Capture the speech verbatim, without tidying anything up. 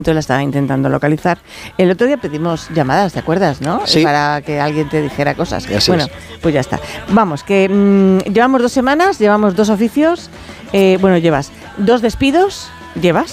Entonces la estaba intentando localizar. El otro día pedimos llamadas, ¿te acuerdas, no? Sí. Para que alguien te dijera cosas. Así bueno, es. pues ya está. Vamos, que mmm, llevamos dos semanas, llevamos dos oficios. Eh, bueno, llevas dos despidos, llevas.